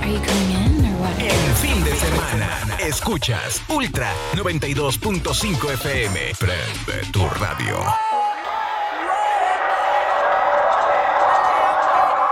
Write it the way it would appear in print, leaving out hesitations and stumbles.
En fin de semana, escuchas Ultra 92.5 FM. Prende tu radio.